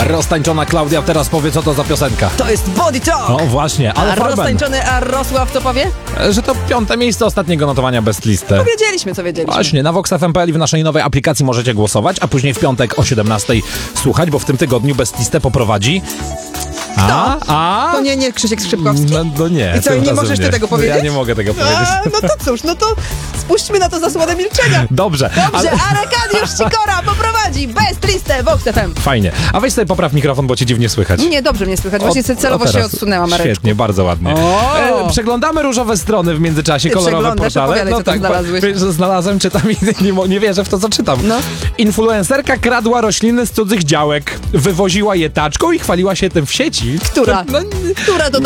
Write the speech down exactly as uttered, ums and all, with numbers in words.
Roztańczona Klaudia teraz powie, co to za piosenka. To jest Body Talk! No właśnie, ale A Farben, roztańczony Arosław co powie? że to piąte miejsce ostatniego notowania Best Listy. No wiedzieliśmy, co wiedzieliśmy. Właśnie, na vox f m kropka p l i w naszej nowej aplikacji możecie głosować, a później w piątek o siedemnastej słuchać, bo w tym tygodniu Best Listę poprowadzi... A? A? To nie, nie Krzysiek Skrzypkowski? No, no nie. I co, tym nie razem możesz ty tego powiedzieć? Ja nie mogę tego powiedzieć. A, no to cóż, no to spuśćmy na to zasłonę milczenia. Dobrze. Dobrze, ale... Arkadiusz Sikora poprowadzi Best Listę vox f m. Fajnie. A weź sobie popraw mikrofon, bo cię dziwnie słychać. Nie, dobrze mnie słychać. Właśnie O, celowo o się teraz. odsunęłam, Mareczku. Świetnie, bardzo ładnie. O! E, przeglądamy różowe strony w międzyczasie, Ty kolorowe przeglądasz, portale. opowiadaj, co tam ba- znalazłeś. wiesz, że znalazłem, czytam i nie, mo- nie wierzę w to, co czytam. No. Influencerka kradła rośliny z cudzych działek, wywoziła je taczką i chwaliła się tym w sieci. Która? No, Która to